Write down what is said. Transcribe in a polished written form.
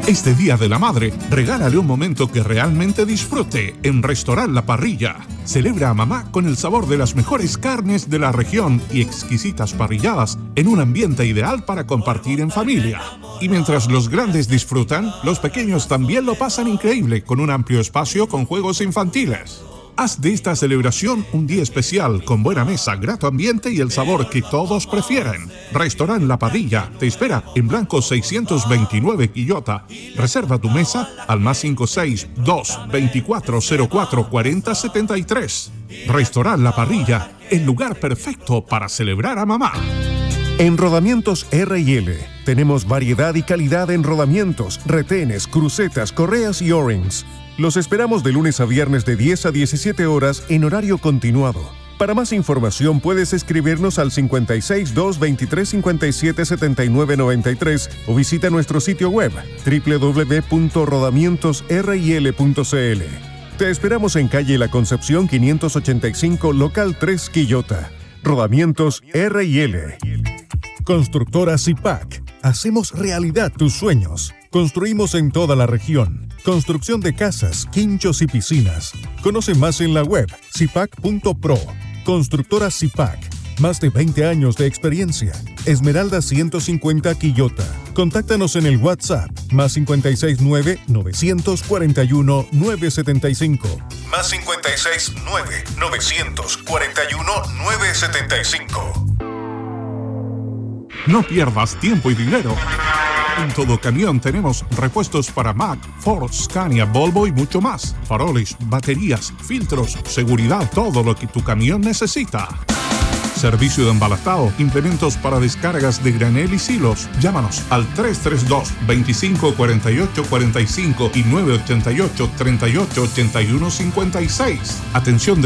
Este Día de la Madre, regálale un momento que realmente disfrute en Restaurant La Parrilla. Celebra a mamá con el sabor de las mejores carnes de la región y exquisitas parrilladas en un ambiente ideal para compartir en familia. Y mientras los grandes disfrutan, los pequeños también lo pasan increíble con un amplio espacio con juegos infantiles. Haz de esta celebración un día especial con buena mesa, grato ambiente y el sabor que todos prefieren. Restaurant La Parrilla te espera en Blanco 629 Quillota. Reserva tu mesa al +56 224 04 40 73. Restaurant La Parrilla, el lugar perfecto para celebrar a mamá. En Rodamientos R&L tenemos variedad y calidad en rodamientos, retenes, crucetas, correas y O-rings. Los esperamos de lunes a viernes de 10 a 17 horas en horario continuado. Para más información puedes escribirnos al 56 223 57 79 93 o visita nuestro sitio web www.rodamientosril.cl. Te esperamos en calle La Concepción 585, local 3, Quillota. Rodamientos R&L. Constructora Zipac. Hacemos realidad tus sueños. Construimos en toda la región. Construcción de casas, quinchos y piscinas. Conoce más en la web zipac.pro. Constructora Zipac. Más de 20 años de experiencia. Esmeralda 150 Quillota. Contáctanos en el WhatsApp +569 941 975. +569 941 975. No pierdas tiempo y dinero. En Todo Camión tenemos repuestos para Mack, Ford, Scania, Volvo y mucho más. Faroles, baterías, filtros, seguridad, todo lo que tu camión necesita. Servicio de embalatado, implementos para descargas de granel y silos. Llámanos al 332-2548-45 y 988-3881-56. Atención de